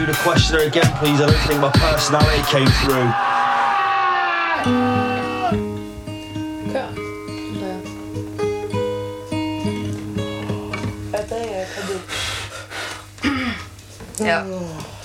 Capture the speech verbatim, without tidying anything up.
the questioner again, please. I don't think my personality came through. Ja.